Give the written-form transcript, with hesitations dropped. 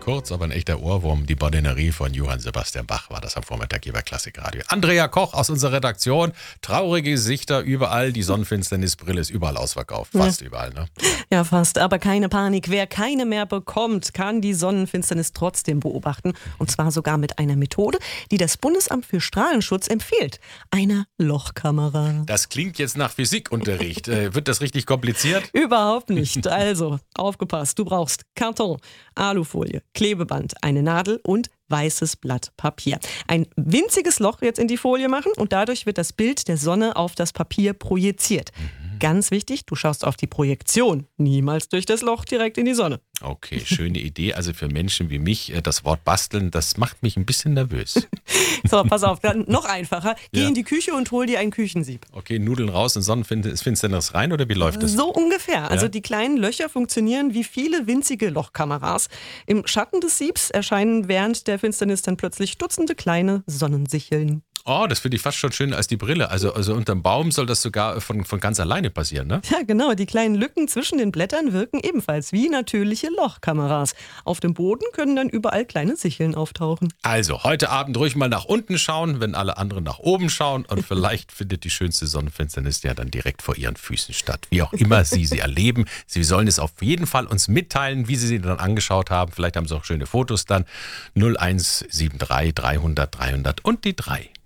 kurz, aber ein echter Ohrwurm. Die Bordinerie von Johann Sebastian Bach war das am Vormittag hier bei Klassikradio. Andrea Koch aus unserer Redaktion. Traurige Gesichter überall. Die Sonnenfinsternisbrille ist überall ausverkauft. Fast überall, ne? Ja, fast. Aber keine Panik. Wer keine mehr bekommt, kann die Sonnenfinsternis trotzdem beobachten. Und zwar sogar mit einer Methode, die das Bundesamt für Strahlenschutz empfiehlt. Einer Lochkamera. Das klingt jetzt nach Physikunterricht. Wird das richtig kompliziert? Überhaupt nicht. Also, aufgepasst. Du brauchst Karton, Alufolie, Klebeband, eine Nadel und weißes Blatt Papier. Ein winziges Loch jetzt in die Folie machen und dadurch wird das Bild der Sonne auf das Papier projiziert. Ganz wichtig, du schaust auf die Projektion, niemals durch das Loch direkt in die Sonne. Okay, schöne Idee. Also für Menschen wie mich, das Wort basteln, das macht mich ein bisschen nervös. So, pass auf, dann noch einfacher. Geh Ja. in die Küche und hol dir ein Küchensieb. Okay, Nudeln raus und Sonnenfinsternis rein oder wie läuft das? So ungefähr. Also Ja. die kleinen Löcher funktionieren wie viele winzige Lochkameras. Im Schatten des Siebs erscheinen während der Finsternis dann plötzlich Dutzende kleine Sonnensicheln. Oh, das finde ich fast schon schöner als die Brille. Also unterm Baum soll das sogar von ganz alleine passieren, ne? Ja, genau. Die kleinen Lücken zwischen den Blättern wirken ebenfalls wie natürliche Lochkameras. Auf dem Boden können dann überall kleine Sicheln auftauchen. Also, heute Abend ruhig mal nach unten schauen, wenn alle anderen nach oben schauen. Und vielleicht findet die schönste Sonnenfinsternis ja dann direkt vor ihren Füßen statt. Wie auch immer Sie erleben. Sie sollen es auf jeden Fall uns mitteilen, wie Sie sie dann angeschaut haben. Vielleicht haben Sie auch schöne Fotos dann. 0173 300 300 und die 3.